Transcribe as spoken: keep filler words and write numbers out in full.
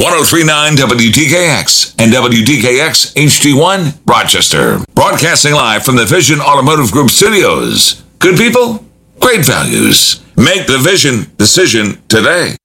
oh three point nine W D K X and W D K X H D one, Rochester. Broadcasting live from the Vision Automotive Group studios. Good people, great values. Make the Vision decision today.